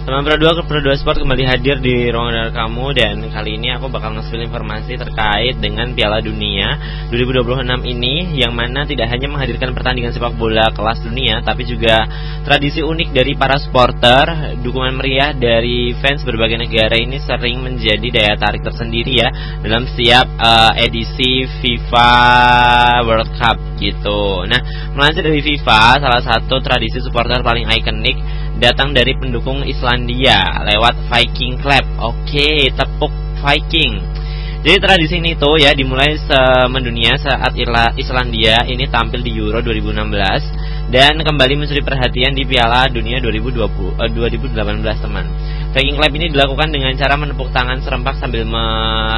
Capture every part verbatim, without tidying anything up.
Teman Pro dua, Pro dua Sport kembali hadir di ruang dengar kamu. Dan kali ini aku bakal nge-spill informasi terkait dengan Piala Dunia dua ribu dua puluh enam ini, yang mana tidak hanya menghadirkan pertandingan sepak bola kelas dunia, tapi juga tradisi unik dari para supporter. Dukungan meriah dari fans berbagai negara ini sering menjadi daya tarik tersendiri ya dalam setiap uh, edisi FIFA World Cup gitu. Nah, melansir dari FIFA, salah satu tradisi supporter paling ikonik datang dari pendukung Islandia lewat Viking Clap. Oke, tepuk Viking. Jadi tradisi ini tuh ya dimulai mendunia saat Islandia ini tampil di Euro dua ribu enam belas dan kembali mencuri perhatian di Piala Dunia dua ribu dua puluh, eh, dua ribu delapan belas teman. Viking Clap ini dilakukan dengan cara menepuk tangan serempak sambil me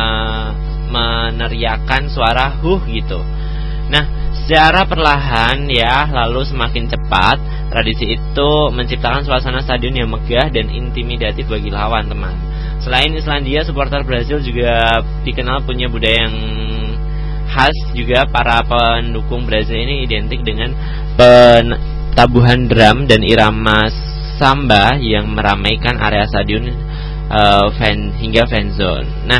meneriakkan suara huh gitu. Nah, secara perlahan ya, lalu semakin cepat, tradisi itu menciptakan suasana stadion yang megah dan intimidatif bagi lawan, teman. Selain Islandia, supporter Brazil juga dikenal punya budaya yang khas juga. Para pendukung Brazil ini identik dengan tabuhan drum dan irama samba yang meramaikan area stadion uh, fan hingga fan zone. Nah,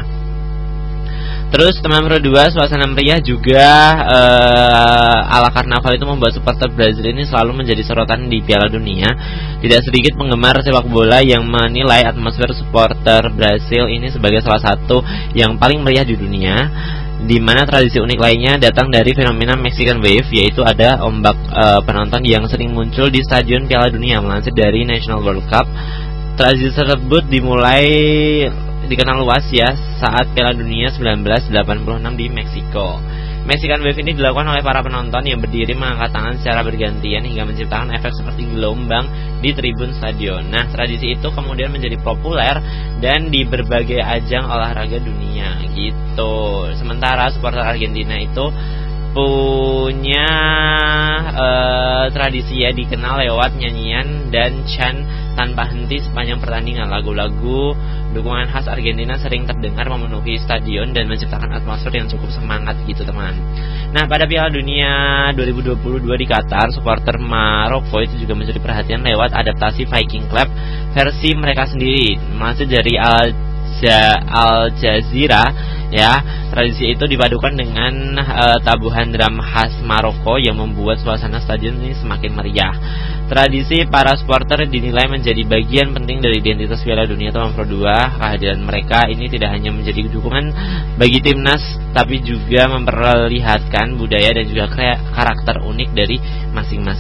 terus teman Pro dua, suasana meriah juga uh, ala karnaval itu membuat supporter Brazil ini selalu menjadi sorotan di Piala Dunia. Tidak sedikit penggemar sepak bola yang menilai atmosfer supporter Brazil ini sebagai salah satu yang paling meriah di dunia. Di mana tradisi unik lainnya datang dari fenomena Mexican Wave, yaitu ada ombak uh, penonton yang sering muncul di stadion Piala Dunia. Melansir dari National World Cup, tradisi tersebut dimulai dikenal luas ya saat Piala Dunia seribu sembilan ratus delapan puluh enam di Meksiko. Mexican Wave ini dilakukan oleh para penonton yang berdiri mengangkat tangan secara bergantian hingga menciptakan efek seperti gelombang di tribun stadion. Nah, tradisi itu kemudian menjadi populer dan di berbagai ajang olahraga dunia gitu. Sementara supporter Argentina itu punya uh, tradisi ya, dikenal lewat nyanyian dan chant tanpa henti sepanjang pertandingan. Lagu-lagu dukungan khas Argentina sering terdengar memenuhi stadion dan menciptakan atmosfer yang cukup semangat gitu, teman. Nah, pada Piala Dunia dua ribu dua puluh dua di Qatar, supporter Maroko itu juga mencuri perhatian lewat adaptasi Viking Clap versi mereka sendiri. Melansir dari Al Ja, Al Jazeera ya, tradisi itu dipadukan dengan uh, tabuhan drum khas Maroko yang membuat suasana stadion ini semakin meriah. Tradisi para supporter dinilai menjadi bagian penting dari identitas Piala Dunia teman Pro dua. Kehadiran mereka ini tidak hanya menjadi dukungan bagi timnas, tapi juga memperlihatkan budaya dan juga karakter unik dari masing-masing